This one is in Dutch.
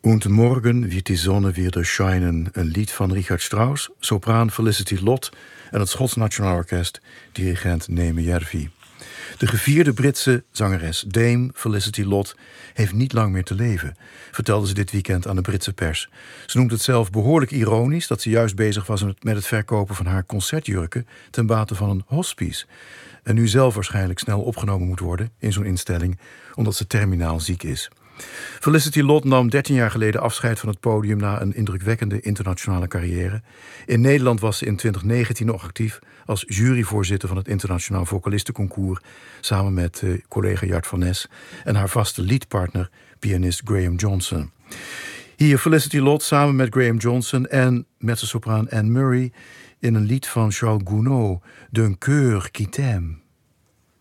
Und morgen wird die Sonne wieder scheinen. Een lied van Richard Strauss, sopraan Felicity Lott en het Schots Nationaal Orkest, dirigent Neeme Järvi. De gevierde Britse zangeres Dame Felicity Lott heeft niet lang meer te leven, vertelde ze dit weekend aan de Britse pers. Ze noemt het zelf behoorlijk ironisch dat ze juist bezig was met het verkopen van haar concertjurken ten bate van een hospice. En nu zelf waarschijnlijk snel opgenomen moet worden in zo'n instelling, omdat ze terminaal ziek is. Felicity Lott nam 13 jaar geleden afscheid van het podium na een indrukwekkende internationale carrière. In Nederland was ze in 2019 nog actief als juryvoorzitter van het Internationaal Vocalistenconcours samen met collega Jart van Nes en haar vaste leadpartner, pianist Graham Johnson. Hier Felicity Lott samen met Graham Johnson en mezzosopraan Anne Murray in een lied van Charles Gounod, D'un cœur qui t'aime.